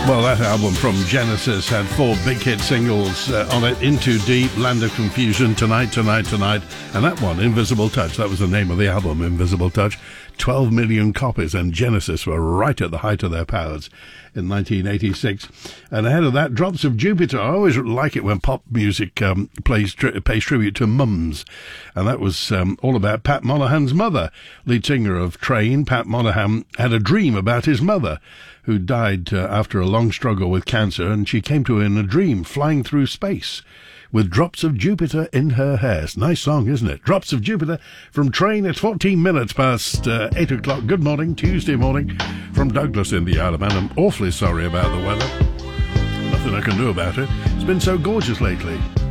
Well, that album from Genesis had 4 big hit singles on it: Into Deep, Land of Confusion, Tonight, Tonight, Tonight, and that one, Invisible Touch. That was the name of the album, Invisible Touch. 12 million copies, and Genesis were right at the height of their powers in 1986. And ahead of that, Drops of Jupiter. I always like it when pop music pays tribute to mums. And that was all about Pat Monahan's mother. Lead singer of Train, Pat Monahan, had a dream about his mother, who died after a long struggle with cancer, and she came to him in a dream, flying through space with drops of Jupiter in her hair. Nice song, isn't it? Drops of Jupiter from Train. It's 14 minutes past 8 o'clock. Good morning, Tuesday morning from Douglas in the Isle of Man. I'm awfully sorry about the weather. Nothing I can do about it. It's been so gorgeous lately.